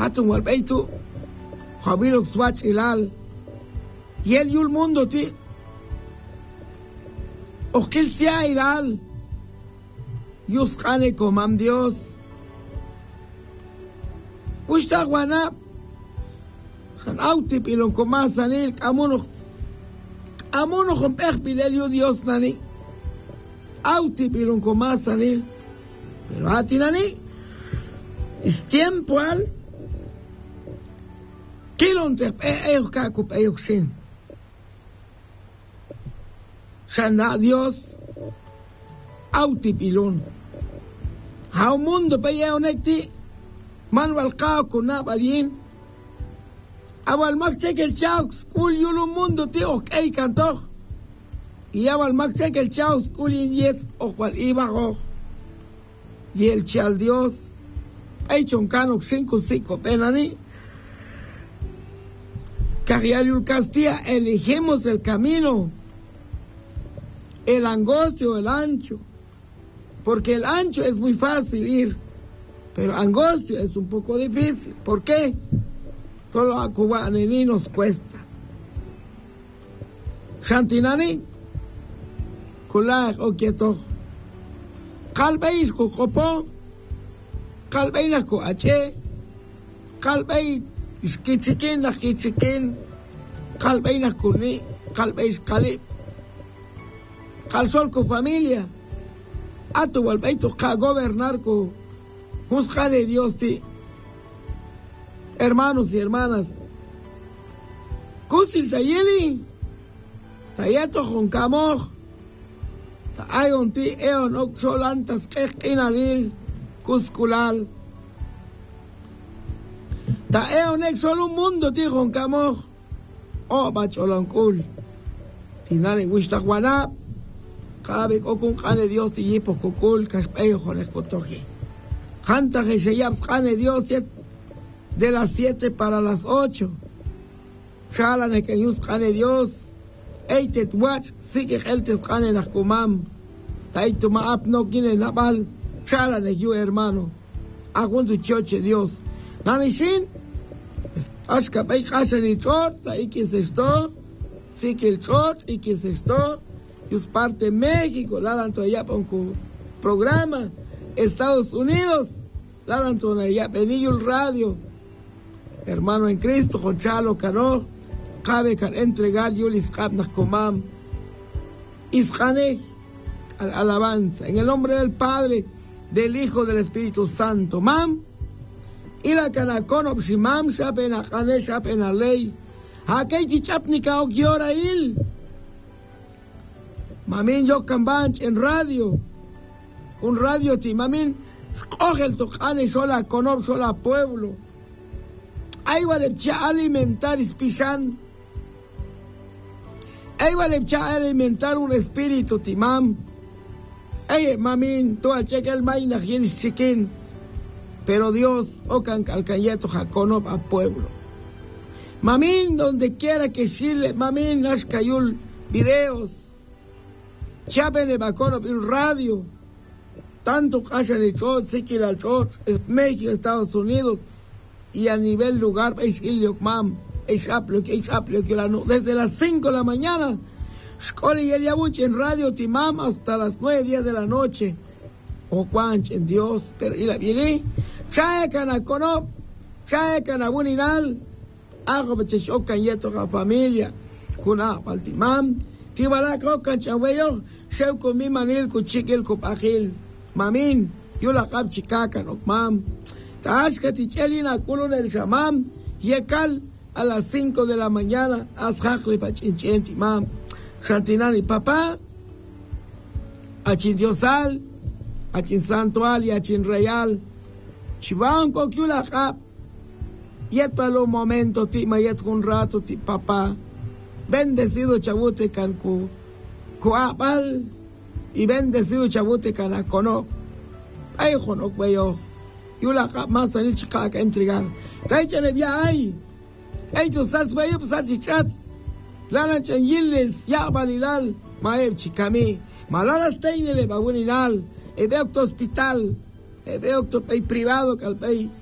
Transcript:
hatun walbeitu Javilok swatch ilal y el yul mundo ti okil sia ilal yusqane komam Dios ushta guanab han autip ilon komasanil amono compech bilel yu Dios nani autip ilon komasanil pero atinani es tiempo al kilon te kakup sin shana Dios autip ilon ha mundo pe onekti man walqa kuna balin awal mak check el chaux kul yulu mundo ti okay kantoch y awal mak check el chaux kul yes o cual ibago y el chal Dios hay choncano 5 penani Carialiul Castilla elegimos el camino el angosto el ancho porque el ancho es muy fácil ir pero angosto es un poco difícil. ¿Por qué? Todo a cubanini nos cuesta. Shantinani, kulah o quieto. Kalbeis ku kopo, kalbeinas ku ache, kalbeit kichikin, kalbeinas ku ni, kalbeis kalip, kalsol ku familia, atu walbeito ka gobernar ku. Juzgale Dios ti, hermanos y hermanas. Kusil tayeli, tayeto jonkamo, tayon ti eon oksolantas inalil, kuskulal. Ta eon ek solo un mundo ti jonkamo, o bacholankul. Tinale wishta guanap, cabe okun kane Dios ti yipo kukul, kaspeyo joneskotoji. Canta que se llama Dios de las 7 para las 8. Chalane que yus cane Dios. Eitet watch sigue el te cane la kumam. Taito ma ap no kine nabal. Chalane you hermano. Agundu choche Dios. Nanishin. Ashka bay casa ni chot. Ahí que se esto. Sigue el chot y que se esto. Yus parte México. La lanto allá para un programa. Estados Unidos, la Antonia, Benillo Radio, hermano en Cristo, Jonchalo Cano, cabe que entregar Yulis Kabnach Komam, Ishanech, alabanza, en el nombre del Padre, del Hijo, del Espíritu Santo, Mam, y la Kanakon Obshimam, Shapen Achane, Shapen Alei, Hakeiti Chapnika Okyora Il, Mamin Yokambanch en radio. Un radio timamin, coge el tocane sola conob sola pueblo. Ahí va de cha alimentar ispichan. Ahí va de cha alimentar un espíritu timam. Ey, mamin, tú al cheque el maina quién chiquín. Pero Dios, ocan calcayeto jaconob a pueblo. Mamin, donde quiera que Chile, mamin, las cayul videos. Chapen el baconob un radio. Tanto casa de Chot, Sikil al Chot, México, Estados Unidos, y a nivel lugar, desde las 5 de la mañana, Shkoli y Eliabuch en Radio Timam hasta las 9:10 de la noche, o Quanch en Dios, pero y la viene, Chae Canaconop, Chae Canabuninal, Ago Bechechocan Yeto la familia, Kuna Paltimam, Tibalak Canchaweyo, Sheu con mi manil, Cuchiquil, Copajil. Mamin, yo la cap chicaca, no mam. Tashka tichelina culo del shamam, yekal a las 5 de la mañana, azhakli pachinchenti, mam. Shantinani, papá, achin diosal, achin santual y achin real. Chivanco que la cap, yet para los momentos, ti mayet un rato, ti papá. Bendecido chabute cancu, coapal. Y bendecido chabute canacono. Ay, jonok veo. Yo la más en el chica que entregar. Taichan ya hay. Ay, tú sabes, veo, pues así chat. Lana changiles, ya balilal. Maeb chicami. Malala steinele, babuninal. Ede octo hospital. Ede octo pay privado, calpay.